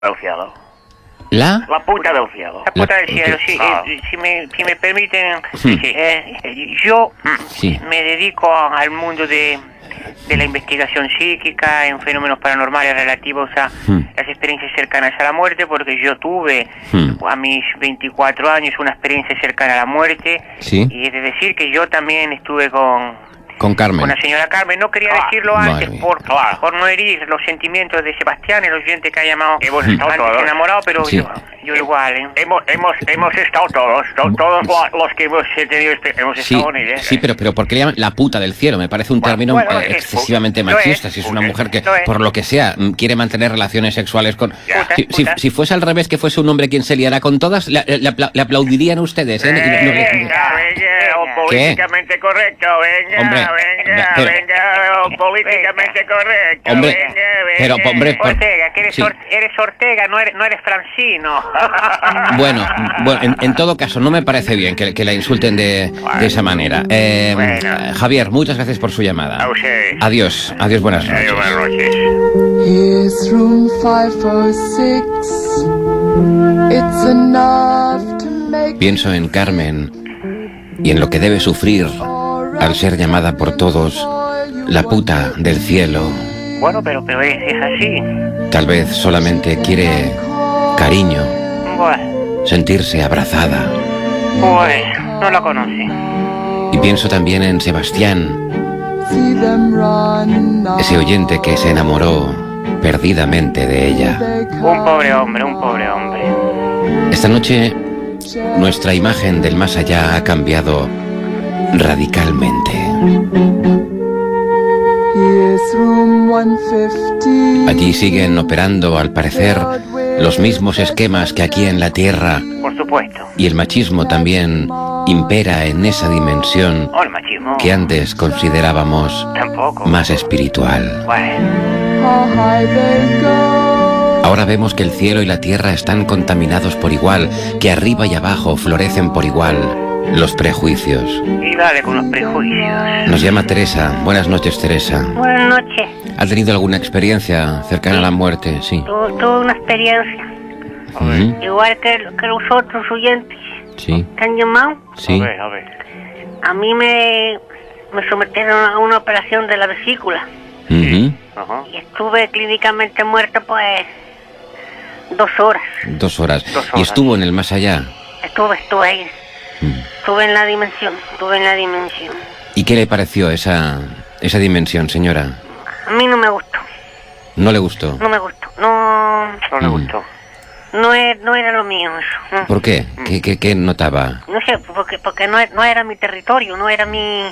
del cielo. ¿La? La puta del cielo. La puta del cielo, sí. Si me permiten, yo me dedico al mundo de la investigación psíquica en fenómenos paranormales relativos a las experiencias cercanas a la muerte, porque yo tuve a mis 24 años una experiencia cercana a la muerte, y es de decir que yo también estuve con Carmen. Con la señora Carmen. No quería decirlo antes por no herir los sentimientos de Sebastián, el oyente que ha llamado antes enamorado, pero yo igual, ¿eh? Hemos estado todos los que hemos tenido hemos estado con ella. Sí, pero ¿por qué le llaman la puta del cielo? Me parece un término excesivamente machista. Si es una mujer que, por lo que sea, quiere mantener relaciones sexuales con... Si fuese al revés, que fuese un hombre quien se liara con todas, le aplaudirían ustedes, ¿eh? Venga, políticamente correcto, venga, políticamente correcto, hombre, venga. Pero, hombre... Ortega, que eres Ortega, no eres Francino. Bueno, en todo caso, no me parece bien que la insulten de esa manera. Javier, muchas gracias por su llamada. Adiós, buenas noches. Adiós, buenas noches. Here's room 506. It's enough to make... Pienso en Carmen y en lo que debe sufrir al ser llamada por todos la puta del cielo. Bueno, pero es así. Tal vez solamente quiere cariño, sentirse abrazada. Pues no la conocí. Y pienso también en Sebastián, ese oyente que se enamoró perdidamente de ella. Un pobre hombre. Esta noche nuestra imagen del más allá ha cambiado radicalmente. Allí siguen operando, al parecer, los mismos esquemas que aquí en la Tierra. Por supuesto. Y el machismo también impera en esa dimensión el machismo que antes considerábamos más espiritual. Ahora vemos que el cielo y la tierra están contaminados por igual, que arriba y abajo florecen por igual los prejuicios. Y dale con los prejuicios. Nos llama Teresa. Buenas noches, Teresa. Buenas noches. ¿Ha tenido alguna experiencia cercana a la muerte? Sí. Tuve una experiencia. Igual que los otros oyentes. Sí. ¿Te han llamado? Sí. A ver. A mí me sometieron a una operación de la vesícula. Y estuve clínicamente muerta, pues, 2 horas. 2 horas. ¿Y estuvo en el más allá? Estuve ahí. Estuve en la dimensión. ¿Y qué le pareció esa dimensión, señora? A mí no me gustó. ¿No le gustó? No me gustó. No le gustó. No era lo mío eso. ¿Por qué? ¿Qué notaba? No sé, porque no era mi territorio, no era mi...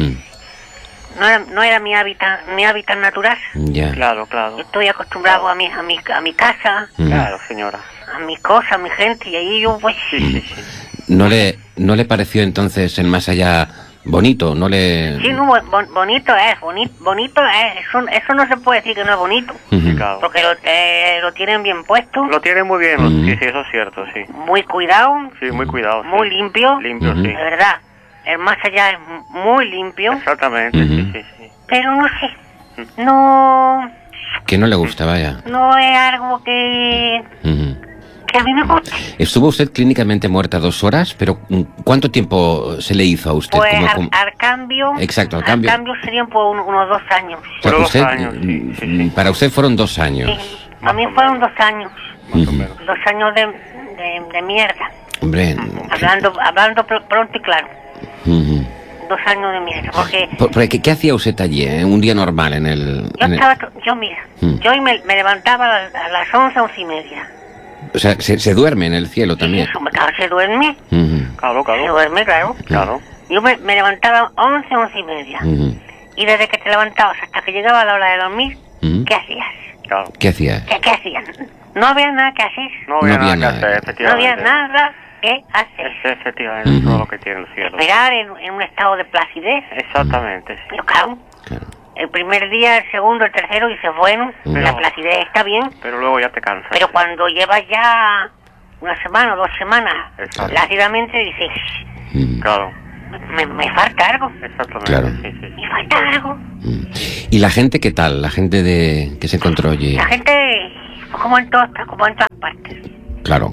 No era mi hábitat natural. Ya. Claro. Yo estoy acostumbrado a mi casa. Claro, señora. A mi cosa, a mi gente, y ahí yo pues... Sí. ¿No le pareció entonces el más allá bonito? ¿No le...? Sí, no, bonito es. Eso no se puede decir que no es bonito. Claro. Porque lo tienen bien puesto. Lo tienen muy bien, sí, eso es cierto, sí. Muy cuidado. Sí, muy cuidado. Muy limpio. Limpio, sí. De verdad. El más allá es muy limpio. Exactamente, sí. Pero no sé. No... Que no le gusta, vaya. No es algo que a mí me gusta. Estuvo usted clínicamente muerta 2 horas, pero ¿cuánto tiempo se le hizo a usted? Pues al cambio... Exacto, al cambio. Al cambio serían por unos 2 años. O sea, usted, 2 años, sí. Para usted fueron 2 años. Sí, a mí fueron 2 años. Más o menos. 2 años de mierda. Hombre... Hablando pronto y claro. 2 años de mierda, porque... ¿Qué hacía usted allí, un día normal en el...? Yo me levantaba a las 11 y media. O sea, se duerme en el cielo también. Eso, claro, se duerme. Claro. Se duerme, claro. Yo me levantaba 11 y media. Y desde que te levantabas hasta que llegaba la hora de dormir, ¿qué hacías? Claro. ¿Qué hacías? ¿Qué hacían? No había nada que hacer. No había nada que hacer, efectivamente. No había nada que hacer. Es efectivamente todo lo que tiene el cielo. Esperar en un estado de placidez. Exactamente, sí. Pero claro. El primer día, el segundo, el tercero, dices, bueno, la placidez está bien. Pero luego ya te cansas. Pero cuando llevas ya 1 semana o 2 semanas, plácidamente dices, Claro. Me falta algo. Exactamente. Claro. Sí. Me falta algo. ¿Y la gente qué tal? La gente que se encontró allí. La gente, como en todas partes. Claro.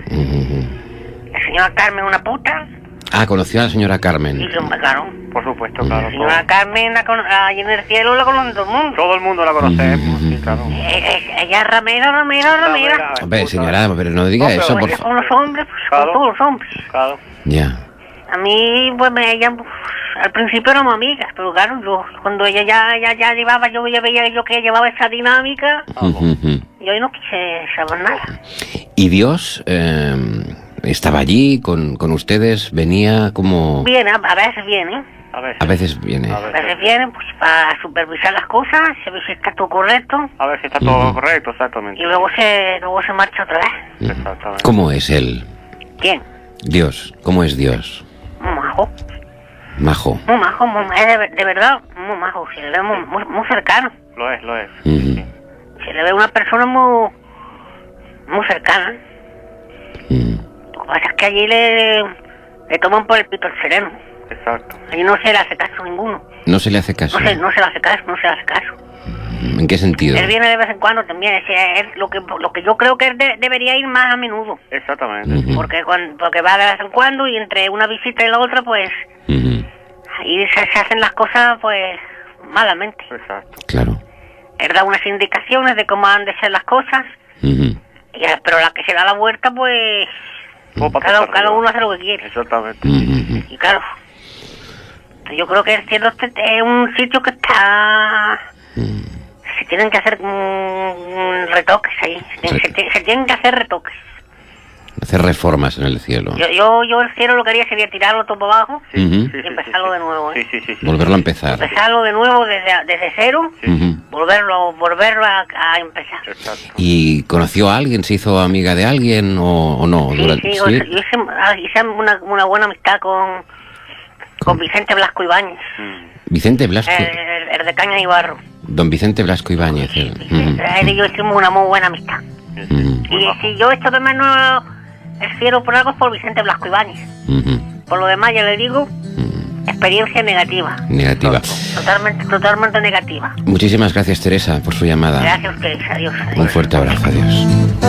La señora Carmen, una puta. Ah, conoció a la señora Carmen. Sí, claro. Por supuesto, claro. La señora Carmen, allí en el cielo la conoce todo el mundo. Todo el mundo la conocemos, sí, claro. Ella es ramera. Hombre, señora, pero no diga eso, por favor. Con los hombres, pues, con todos los hombres. Claro. Ya. A mí, pues, ella, pues, al principio éramos amigas, pero claro, cuando ella ya llevaba, yo ya veía yo que llevaba esa dinámica, yo no quise saber nada. ¿Y Dios estaba allí con ustedes? ¿Venía como...? Viene, a veces viene. A veces viene. A veces viene, pues, para supervisar las cosas, a ver si está todo correcto. A ver si está todo correcto, exactamente. Y luego se marcha otra vez. Exactamente. ¿Cómo es él? ¿Quién? Dios. ¿Cómo es Dios? Muy majo. Majo. Muy majo, de verdad, muy majo. Se le ve muy cercano. Lo es. Sí. Se le ve una persona muy cercana. Lo que pasa es que allí le toman por el pito el sereno. Exacto. Allí no se le hace caso a ninguno. ¿No se le hace caso? No se le hace caso. ¿En qué sentido? Él viene de vez en cuando también. Es lo que yo creo que él debería ir más a menudo. Exactamente. Porque va de vez en cuando y entre una visita y la otra, pues... Ahí se hacen las cosas, pues, malamente. Exacto. Claro. Él da unas indicaciones de cómo han de ser las cosas. Pero la que se da la vuelta, pues... Cada uno hace lo que quiere. Exactamente. Y claro, yo creo que el cielo es un sitio que está... Se tienen que hacer retoques ahí. Se tienen que hacer retoques. Hacer reformas en el cielo. Yo el cielo lo que haría sería tirarlo todo para abajo y empezarlo de nuevo. Sí. Volverlo a empezar. Empezarlo de nuevo desde cero, volverlo a empezar. Exacto. ¿Y conoció a alguien? ¿Se hizo amiga de alguien o no? Sí, yo hice una buena amistad con Vicente Blasco Ibáñez. Vicente Blasco. El de Caña y Barro. Don Vicente Blasco Ibáñez. Él y yo hicimos una muy buena amistad. Y si yo echo de menos el cielo por algo es por Vicente Blasco Ibáñez. Por lo demás, ya le digo, experiencia negativa. Negativa. Totalmente negativa. Muchísimas gracias, Teresa, por su llamada. Gracias a ustedes. Adiós. Un fuerte abrazo. Adiós.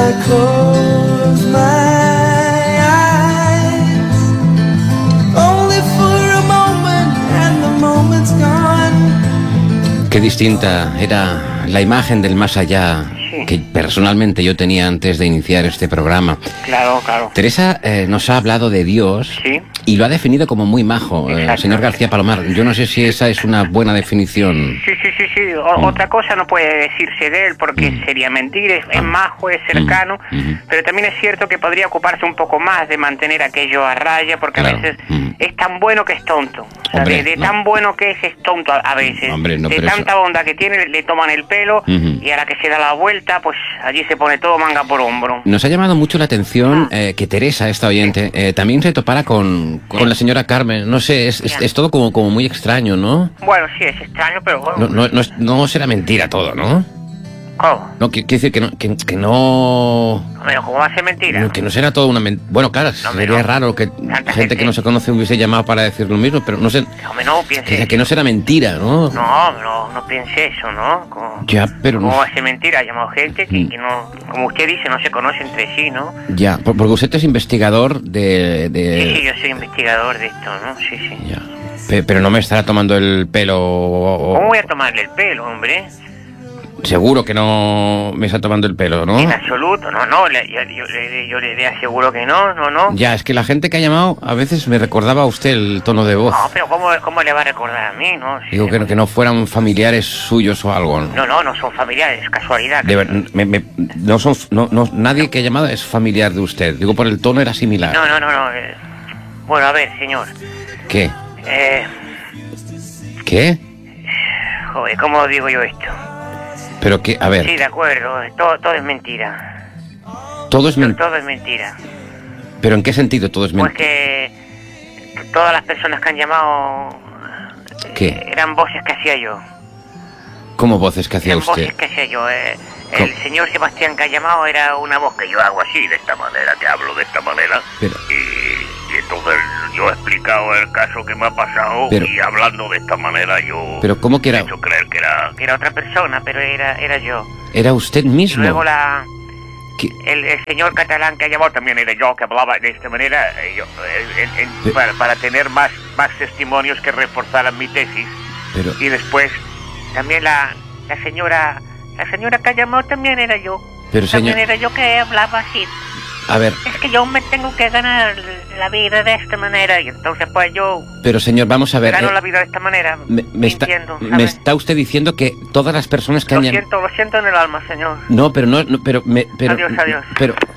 Qué distinta era la imagen del más allá que personalmente yo tenía antes de iniciar este programa. Claro. Teresa nos ha hablado de Dios y lo ha definido como muy majo, señor García Palomar. Yo no sé si esa es una buena definición. Sí. Otra cosa no puede decirse de él porque sería mentir. Es majo, es cercano, pero también es cierto que podría ocuparse un poco más de mantener aquello a raya porque a veces es tan bueno que es tonto. O sea, Hombre, tan bueno que es tonto a veces. Hombre, no, de pero tanta bondad que tiene, le toman el pelo y a la que se da la vuelta, pues allí se pone todo manga por hombro. Nos ha llamado mucho la atención que Teresa, esta oyente, también se topara con la señora Carmen. No sé, es todo como muy extraño, ¿no? Bueno, sí, es extraño, pero bueno. No será mentira todo, ¿no? ¿Cómo? No, quiero decir que no... Pero ¿cómo va a ser mentira? Que no será todo una mentira. Bueno, claro, sería raro que gente que no se conoce hubiese llamado para decir lo mismo, pero no sé... No piense que no será mentira, ¿no? No piense eso, ¿no? Ya, pero ¿Cómo no... va a ser mentira? Ha llamado gente que no, como usted dice, no se conoce entre sí, ¿no? Ya, porque usted es investigador de... Sí, yo soy investigador de esto, ¿no? Sí. Ya. Pero no me estará tomando el pelo... ¿Cómo voy a tomarle el pelo, hombre? Seguro que no me está tomando el pelo, ¿no? En absoluto, no, yo le aseguro que no. Ya, es que la gente que ha llamado a veces me recordaba a usted el tono de voz. No, pero ¿cómo le va a recordar a mí, no? Sí, digo que no fueran familiares suyos o algo. No son familiares, es casualidad. Nadie que ha llamado es familiar de usted. Digo, por el tono era similar. No. Bueno, a ver, señor. ¿Qué? ¿Qué? Joder, ¿cómo digo yo esto? Pero que, a ver... Sí, de acuerdo, todo es mentira. Todo es mentira. Todo es mentira. ¿Pero en qué sentido todo es mentira? Pues que todas las personas que han llamado... ¿Qué? Eran voces que hacía yo. ¿Cómo voces que hacía eran usted? Voces que hacía yo. El señor Sebastián que ha llamado era una voz que yo hago así, de esta manera, que hablo de esta manera. Pero... Y entonces yo he explicado el caso que me ha pasado y hablando de esta manera yo... ¿Pero cómo que era? He hecho creer que era otra persona, pero era yo. ¿Era usted mismo? Y luego El señor catalán que ha llamado también era yo, que hablaba de esta manera, para tener más testimonios que reforzaran mi tesis. Y después, también la señora que ha llamado también era yo. Pero también era yo que hablaba así. A ver. Es que yo me tengo que ganar la vida de esta manera y entonces pues yo... Pero señor, vamos a ver... Gano la vida de esta manera, me está usted diciendo que todas las personas que han... Lo siento en el alma, señor. No, pero no... pero Adiós. Pero...